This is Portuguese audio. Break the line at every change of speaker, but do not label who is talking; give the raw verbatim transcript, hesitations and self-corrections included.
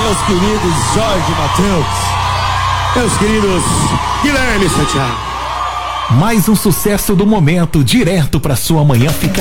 meus queridos Jorge Mateus, meus queridos Guilherme Santiago.
Mais um sucesso do momento, direto pra sua manhã ficar